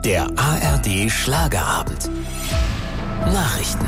Der ARD Schlagerabend. Nachrichten.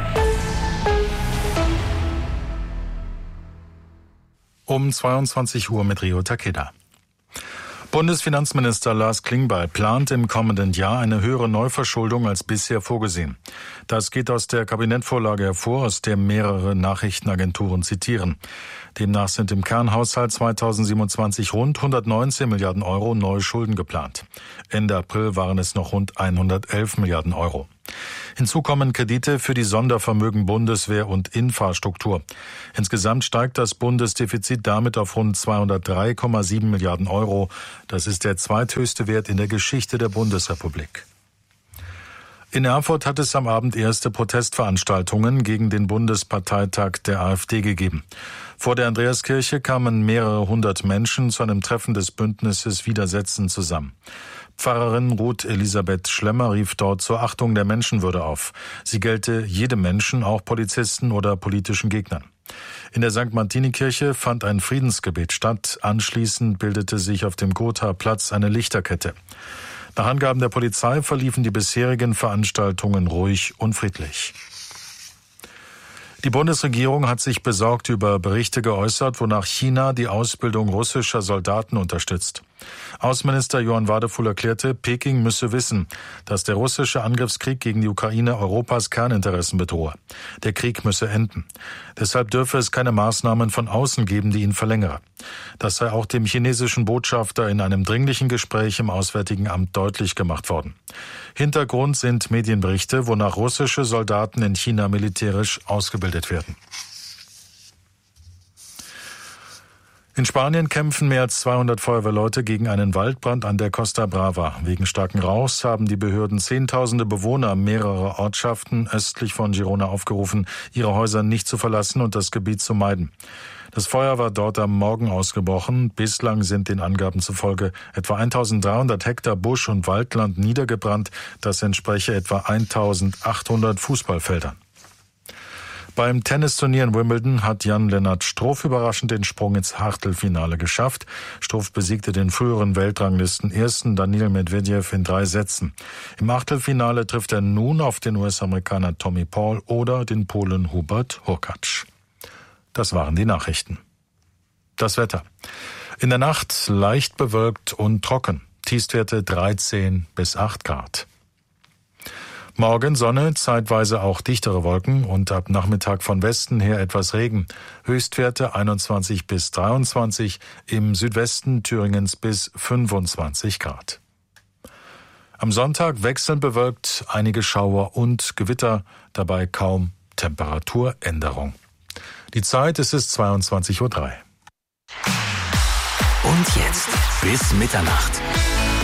Um 22 Uhr mit Rio Takeda. Bundesfinanzminister Lars Klingbeil plant im kommenden Jahr eine höhere Neuverschuldung als bisher vorgesehen. Das geht aus der Kabinettvorlage hervor, aus der mehrere Nachrichtenagenturen zitieren. Demnach sind im Kernhaushalt 2027 rund 119 Milliarden Euro neue Schulden geplant. Ende April waren es noch rund 111 Milliarden Euro. Hinzu kommen Kredite für die Sondervermögen Bundeswehr und Infrastruktur. Insgesamt steigt das Bundesdefizit damit auf rund 203,7 Milliarden Euro. Das ist der zweithöchste Wert in der Geschichte der Bundesrepublik. In Erfurt hat es am Abend erste Protestveranstaltungen gegen den Bundesparteitag der AfD gegeben. Vor der Andreaskirche kamen mehrere hundert Menschen zu einem Treffen des Bündnisses Widersetzen zusammen. Pfarrerin Ruth Elisabeth Schlemmer rief dort zur Achtung der Menschenwürde auf. Sie gelte jedem Menschen, auch Polizisten oder politischen Gegnern. In der St. Martini-Kirche fand ein Friedensgebet statt. Anschließend bildete sich auf dem Gotha-Platz eine Lichterkette. Nach Angaben der Polizei verliefen die bisherigen Veranstaltungen ruhig und friedlich. Die Bundesregierung hat sich besorgt über Berichte geäußert, wonach China die Ausbildung russischer Soldaten unterstützt. Außenminister Johann Wadefuhl erklärte, Peking müsse wissen, dass der russische Angriffskrieg gegen die Ukraine Europas Kerninteressen bedrohe. Der Krieg müsse enden. Deshalb dürfe es keine Maßnahmen von außen geben, die ihn verlängere. Das sei auch dem chinesischen Botschafter in einem dringlichen Gespräch im Auswärtigen Amt deutlich gemacht worden. Hintergrund sind Medienberichte, wonach russische Soldaten in China militärisch ausgebildet werden. In Spanien kämpfen mehr als 200 Feuerwehrleute gegen einen Waldbrand an der Costa Brava. Wegen starken Rauchs haben die Behörden Zehntausende Bewohner mehrerer Ortschaften östlich von Girona aufgerufen, ihre Häuser nicht zu verlassen und das Gebiet zu meiden. Das Feuer war dort am Morgen ausgebrochen. Bislang sind den Angaben zufolge etwa 1300 Hektar Busch- und Waldland niedergebrannt. Das entspreche etwa 1800 Fußballfeldern. Beim Tennisturnier in Wimbledon hat Jan-Lennart Struff überraschend den Sprung ins Achtelfinale geschafft. Struff besiegte den früheren Weltranglisten-Ersten Daniil Medvedev in 3 Sätzen. Im Achtelfinale trifft er nun auf den US-Amerikaner Tommy Paul oder den Polen Hubert Hurkacz. Das waren die Nachrichten. Das Wetter. In der Nacht leicht bewölkt und trocken. Tiefstwerte 13 bis 8 Grad. Morgen Sonne, zeitweise auch dichtere Wolken und ab Nachmittag von Westen her etwas Regen. Höchstwerte 21 bis 23, im Südwesten Thüringens bis 25 Grad. Am Sonntag wechselnd bewölkt, einige Schauer und Gewitter, dabei kaum Temperaturänderung. Die Zeit ist es 22:03 Uhr. Und jetzt bis Mitternacht.